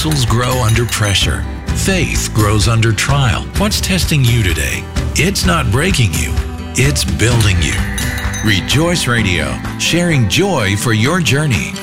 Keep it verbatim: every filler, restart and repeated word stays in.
muscles grow under pressure. Faith grows under trial. What's testing you today? It's not breaking you. It's building you. Rejoice Radio, sharing joy for your journey.